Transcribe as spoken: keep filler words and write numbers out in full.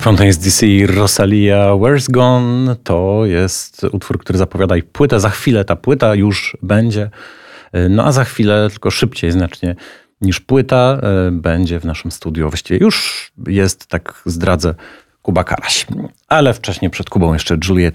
Fountains D C, Rosalia, Where's Gone to jest utwór, który zapowiada i płytę. Za chwilę ta płyta już będzie. No a za chwilę, tylko szybciej znacznie niż płyta, będzie w naszym studiu. Właściwie już jest, tak zdradzę, Kuba Karaś. Ale wcześniej przed Kubą jeszcze Juliet